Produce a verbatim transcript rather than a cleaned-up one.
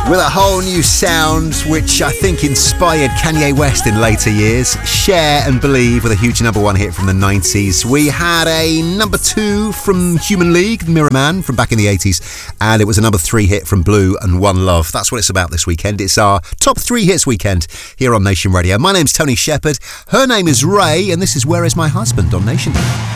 with a whole new sound which I think inspired Kanye West in later years. Share and Believe with a huge number one hit from the nineties. We had a number two from Human League, Mirror Man, from back in the eighties, and it was a number three hit from Blue and One Love. That's what it's about this weekend. It's our top three hits weekend here on Nation Radio. My name's Tony Shepherd, her name is Ray, and this is Where Is My Husband on Nation.